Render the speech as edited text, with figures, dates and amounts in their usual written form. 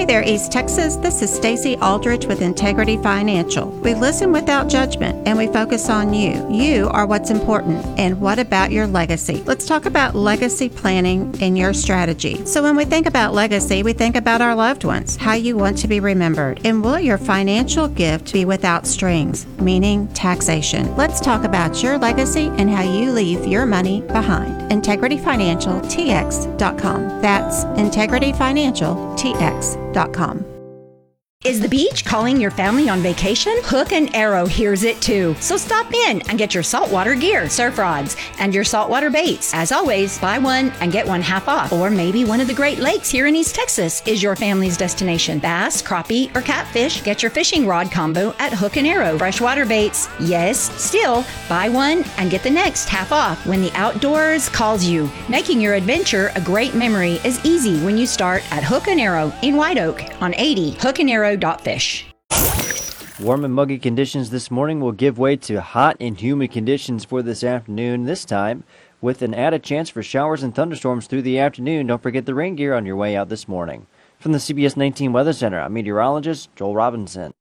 there, East Texas. This is Stacy Aldridge with Integrity Financial. We listen without judgment and we focus on you. You are what's important. And what about your legacy? Let's talk about legacy planning and your strategy. So when we think about legacy, we think about our loved ones, how you want to be remembered. And will your financial gift be without strings, meaning taxation? Let's talk about your legacy and how you leave your money behind. IntegrityFinancialTX.com. That's IntegrityFinancialTX.com. Is the beach calling your family on vacation? Hook and Arrow hears it too. So stop in and get your saltwater gear, surf rods, and your saltwater baits. As always, buy one and get one half off. Or maybe one of the Great Lakes here in East Texas is your family's destination. Bass, crappie, or catfish, get your fishing rod combo at Hook and Arrow. Freshwater baits, yes, still, buy one and get the next half off when the outdoors calls you. Making your adventure a great memory is easy when you start at Hook and Arrow in White Oak on 80 Hook and Arrow. Fish. Warm and muggy conditions this morning will give way to hot and humid conditions for this afternoon, this time with an added chance for showers and thunderstorms through the afternoon. Don't forget the rain gear on your way out this morning. From the CBS 19 Weather Center, I'm meteorologist Joel Robinson.